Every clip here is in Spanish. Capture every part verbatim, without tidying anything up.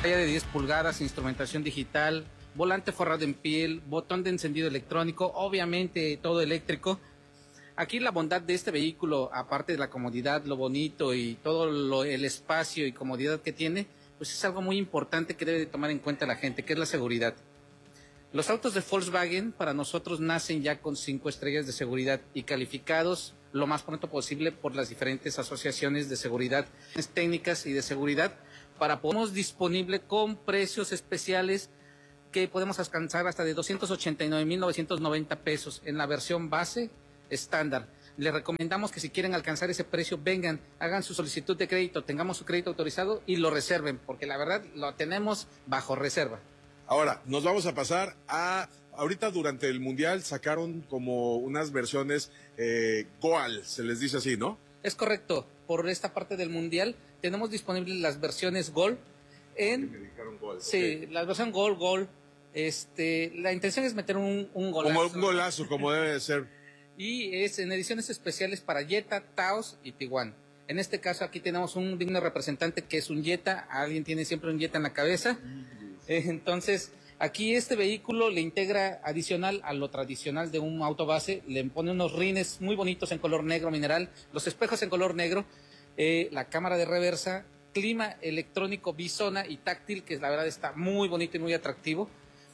de diez pulgadas, instrumentación digital, volante forrado en piel, botón de encendido electrónico, obviamente todo eléctrico. Aquí la bondad de este vehículo, aparte de la comodidad, lo bonito y todo lo, el espacio y comodidad que tiene, pues es algo muy importante que debe de tomar en cuenta la gente, que es la seguridad. Los autos de Volkswagen para nosotros nacen ya con cinco estrellas de seguridad y calificados lo más pronto posible por las diferentes asociaciones de seguridad técnicas y de seguridad para ponernos disponible con precios especiales que podemos alcanzar hasta de doscientos ochenta y nueve mil novecientos noventa pesos en la versión base estándar. Les recomendamos que si quieren alcanzar ese precio, vengan, hagan su solicitud de crédito, tengamos su crédito autorizado y lo reserven, porque la verdad lo tenemos bajo reserva. Ahora, nos vamos a pasar a... Ahorita durante el Mundial sacaron como unas versiones eh, Goal, se les dice así, ¿no? Es correcto. Por esta parte del Mundial tenemos disponibles las versiones Gol en... Me dijeron Goal. Sí, okay. La versión Gol, Gol. Este, la intención es meter un, un golazo. Como un golazo, como debe de ser. Y es en ediciones especiales para Jetta, Taos y Tiguan. En este caso aquí tenemos un digno representante que es un Jetta. Alguien tiene siempre un Jetta en la cabeza. Entonces, aquí este vehículo le integra adicional a lo tradicional de un auto base, le pone unos rines muy bonitos en color negro mineral, los espejos en color negro, eh, la cámara de reversa, clima electrónico bisona y táctil, que la verdad está muy bonito y muy atractivo,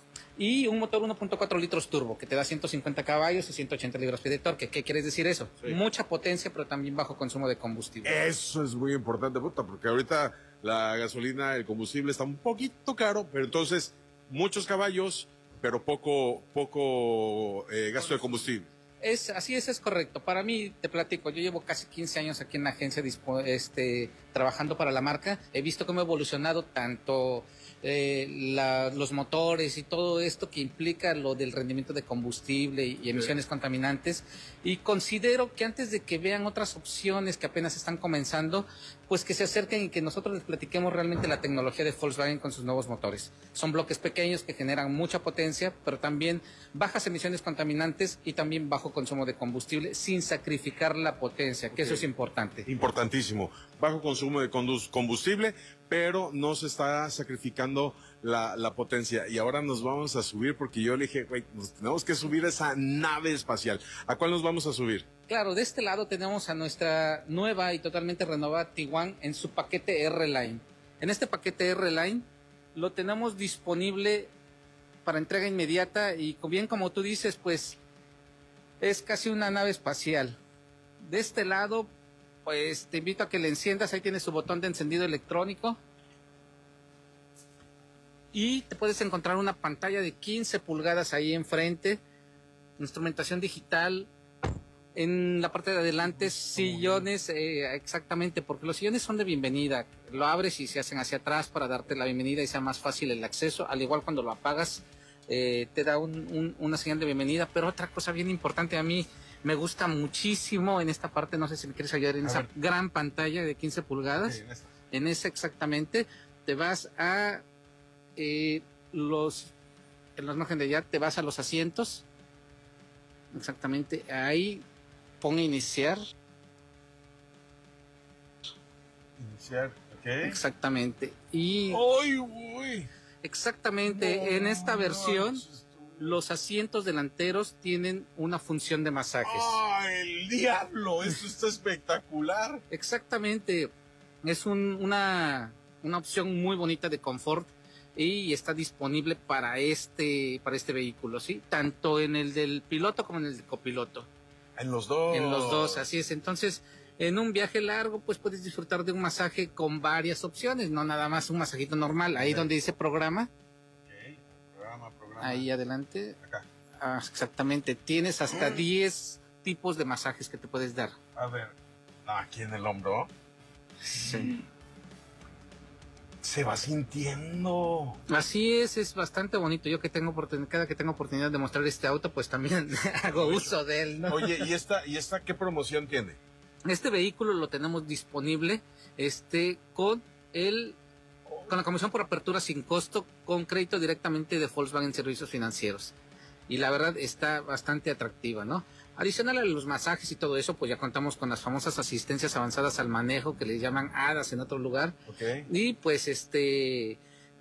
y un motor uno punto cuatro litros turbo, que te da ciento cincuenta caballos y ciento ochenta libras-pie de torque. ¿Qué quieres decir eso? Sí. Mucha potencia, pero también bajo consumo de combustible. Eso es muy importante, puta, porque ahorita la gasolina, el combustible está un poquito caro, pero entonces muchos caballos, pero poco, poco eh, gasto de combustible. Es, así es, es correcto. Para mí, te platico, yo llevo casi quince años aquí en la agencia este, trabajando para la marca. He visto cómo ha evolucionado tanto eh, la, los motores y todo esto que implica lo del rendimiento de combustible y, y emisiones sí. contaminantes. Y considero que antes de que vean otras opciones que apenas están comenzando, pues que se acerquen y que nosotros les platiquemos realmente la tecnología de Volkswagen con sus nuevos motores. Son bloques pequeños que generan mucha potencia, pero también bajas emisiones contaminantes y también bajo consumo de combustible sin sacrificar la potencia, que okay. eso es importante. Importantísimo. Bajo consumo de combustible, pero no se está sacrificando la, la potencia. Y ahora nos vamos a subir porque yo le dije, güey, nos tenemos que subir a esa nave espacial. ¿A cuál nos vamos a subir? Claro, de este lado tenemos a nuestra nueva y totalmente renovada Tiguan en su paquete R-Line. En este paquete R-Line lo tenemos disponible para entrega inmediata y bien como tú dices, pues es casi una nave espacial. De este lado, pues te invito a que le enciendas, ahí tienes su botón de encendido electrónico. Y te puedes encontrar una pantalla de quince pulgadas ahí enfrente, instrumentación digital. En la parte de adelante, sillones, eh, exactamente, porque los sillones son de bienvenida. Lo abres y se hacen hacia atrás para darte la bienvenida y sea más fácil el acceso. Al igual cuando lo apagas, eh, te da un, un, una señal de bienvenida. Pero otra cosa bien importante a mí, me gusta muchísimo en esta parte, no sé si me quieres ayudar, en a esa ver. gran pantalla de quince pulgadas. Okay, en, esta. en esa exactamente, te vas a eh, los, en la imagen de allá, te vas a los asientos. Exactamente, ahí. Pon iniciar. Iniciar, ok. Exactamente. Y. ¡Ay, uy! Exactamente. No, en esta versión, no, los asientos delanteros tienen una función de masajes. ¡Ay, el diablo! Esto está espectacular. Exactamente. Es un, una, una opción muy bonita de confort y está disponible para este, para este vehículo, ¿sí? Tanto en el del piloto como en el del copiloto. En los dos. En los dos, así es. Entonces, en un viaje largo, pues puedes disfrutar de un masaje con varias opciones, no nada más un masajito normal. Ahí okay. donde dice programa. Okay. Programa, programa. Ahí adelante. Acá. Ah, exactamente. Tienes hasta diez mm. tipos de masajes que te puedes dar. A ver. No, aquí en el hombro. Sí. Se va sintiendo. Así es, es bastante bonito. Yo que tengo oportunidad, cada que tengo oportunidad de mostrar este auto, pues también hago Oye, uso de él, ¿no? Oye, ¿y esta, y esta qué promoción tiene? Este vehículo lo tenemos disponible, este, con el, con la comisión por apertura sin costo, con crédito directamente de Volkswagen Servicios Financieros. Y la verdad está bastante atractiva, ¿no? Adicional a los masajes y todo eso, pues ya contamos con las famosas asistencias avanzadas al manejo que les llaman hadas en otro lugar. Okay. Y pues este,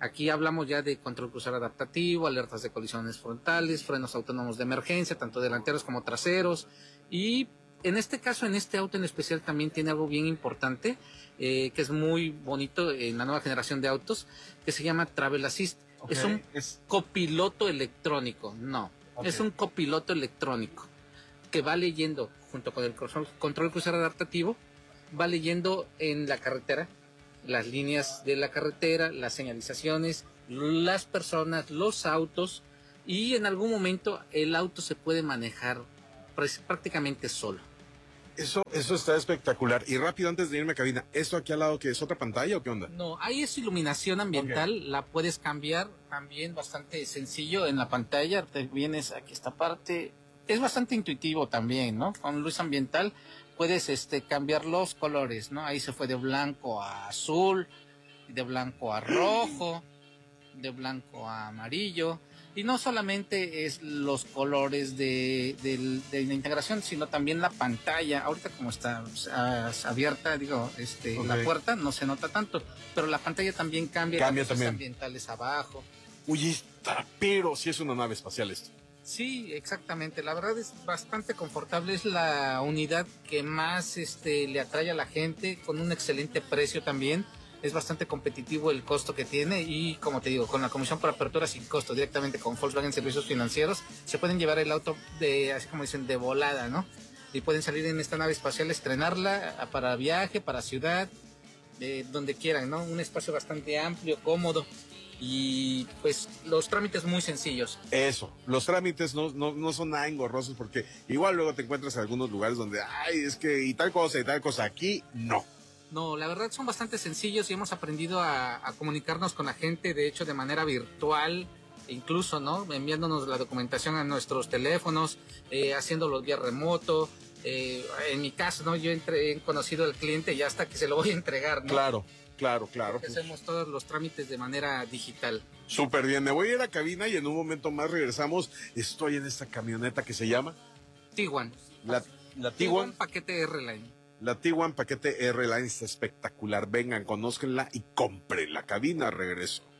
Aquí hablamos ya de control crucero adaptativo, alertas de colisiones frontales, frenos autónomos de emergencia, tanto delanteros como traseros. Y en este caso, en este auto en especial, también tiene algo bien importante, eh, que es muy bonito en la nueva generación de autos, que se llama Travel Assist. Okay. Es un Es- copiloto electrónico, no, Ok. es un copiloto electrónico que va leyendo, junto con el control, control crucero adaptativo, va leyendo en la carretera las líneas de la carretera, las señalizaciones, las personas, los autos, y en algún momento el auto se puede manejar pr- prácticamente solo. Eso, eso está espectacular. Y rápido, antes de irme a cabina, ¿esto aquí al lado que es otra pantalla o qué onda? No, ahí es iluminación ambiental, la puedes cambiar también bastante sencillo en la pantalla. Te vienes aquí esta parte, es bastante intuitivo también, ¿no? Con luz ambiental puedes este cambiar los colores, ¿no? Ahí se fue de blanco a azul, de blanco a rojo, de blanco a amarillo. Y no solamente es los colores de, de, de la integración, sino también la pantalla. Ahorita como está pues, abierta, digo, este, Ok. la puerta no se nota tanto, pero la pantalla también cambia. Cambia las luces también. ambientales abajo. Uy, está, pero sí es una nave espacial esto. Sí, exactamente. La verdad es bastante confortable. Es la unidad que más este, le atrae a la gente, con un excelente precio también. Es bastante competitivo el costo que tiene y, como te digo, con la comisión por apertura sin costo, directamente con Volkswagen Servicios Financieros, se pueden llevar el auto de, así como dicen, de volada, ¿no? Y pueden salir en esta nave espacial, estrenarla para viaje, para ciudad, de donde quieran, ¿no? Un espacio bastante amplio, cómodo y pues los trámites muy sencillos. Eso, los trámites no, no, no son nada engorrosos porque igual luego te encuentras en algunos lugares donde, ay, es que y tal cosa y tal cosa. Aquí no. No, la verdad son bastante sencillos y hemos aprendido a, a comunicarnos con la gente, de hecho de manera virtual, incluso, ¿no? Enviándonos la documentación a nuestros teléfonos, eh, haciéndolo vía remoto. Eh, en mi caso, ¿no? Yo entre, he conocido al cliente ya hasta que se lo voy a entregar, ¿no? Claro, claro, claro. Porque hacemos todos los trámites de manera digital. Súper bien, me voy a ir a cabina y en un momento más regresamos. Estoy en esta camioneta que se llama Tiguan. la, la Tiguan Tiguan. paquete R-Line. La Tiguan paquete R-Line está espectacular. Vengan, conózcanla y compren la cabina. Regreso.